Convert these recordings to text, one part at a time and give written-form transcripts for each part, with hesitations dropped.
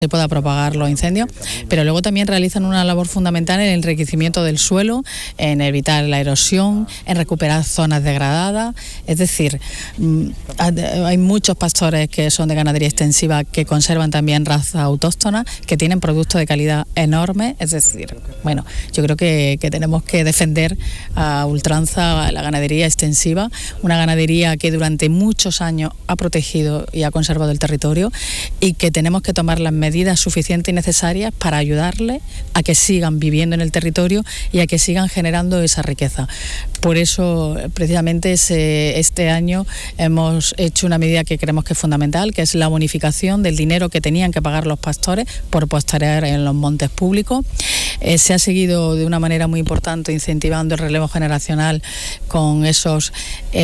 se pueda propagar los incendios, pero luego también realizan una labor fundamental en el enriquecimiento del suelo, en evitar la erosión, en recuperar zonas degradadas. Es decir, hay muchos pastores que son de ganadería extensiva que conservan también razas autóctonas, que tienen productos de calidad enormes. Es decir, bueno, yo creo que tenemos que defender a ultranza la ganadería extensiva, una ganadería que durante muchos años ha protegido y ha conservado el territorio, y que tenemos que tomar las medidas suficientes y necesarias para ayudarles a que sigan viviendo en el territorio y a que sigan generando esa riqueza. Por eso, precisamente, este año hemos hecho una medida que creemos que es fundamental, que es la bonificación del dinero que tenían que pagar los pastores por pastorear en los montes públicos. Se ha seguido de una manera muy importante incentivando el relevo generacional con esos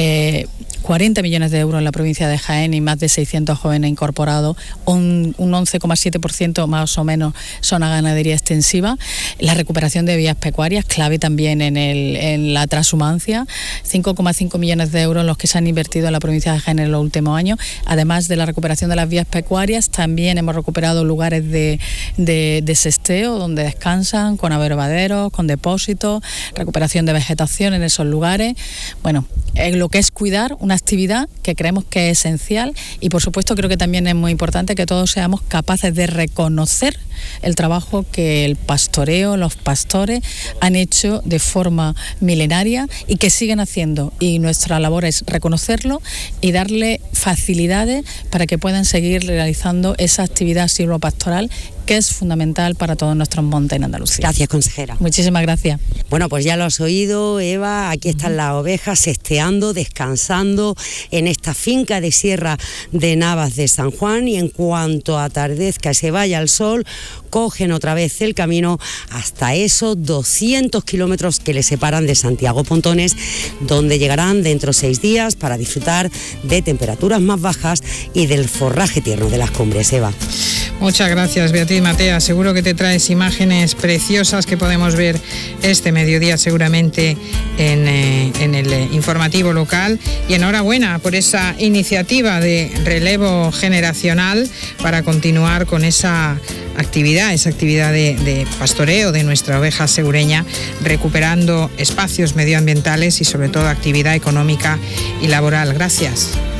40 millones de euros en la provincia de Jaén y más de 600 jóvenes incorporados, un 11,7% más o menos son a ganadería extensiva. La recuperación de vías pecuarias, clave también en la transhumancia, 5,5 millones de euros los que se han invertido en la provincia de Jaén en los últimos años. Además de la recuperación de las vías pecuarias, también hemos recuperado lugares de sesteo donde descansan, con abreuvaderos, con depósitos, recuperación de vegetación en esos lugares. Bueno, lo que es cuidar una actividad que creemos que es esencial, y por supuesto creo que también es muy importante que todos seamos capaces de reconocer el trabajo que el pastoreo, los pastores han hecho de forma milenaria y que siguen haciendo, y nuestra labor es reconocerlo y darle facilidades para que puedan seguir realizando esa actividad silvopastoral que es fundamental para todos nuestros montes en Andalucía. Gracias, consejera. Muchísimas gracias. Bueno, pues ya lo has oído, Eva, aquí están las ovejas sesteando, descansando en esta finca de Sierra de Navas de San Juan, y en cuanto atardezca y se vaya el sol, cogen otra vez el camino hasta esos 200 kilómetros que les separan de Santiago Pontones, donde llegarán dentro de 6 días para disfrutar de temperaturas más bajas y del forraje tierno de las cumbres. Eva. Muchas gracias, Beatriz Matea. Seguro que te traes imágenes preciosas que podemos ver este mediodía seguramente en el informativo local. Y enhorabuena por esa iniciativa de relevo generacional para continuar con esa actividad de pastoreo de nuestra oveja segureña, recuperando espacios medioambientales y sobre todo actividad económica y laboral. Gracias.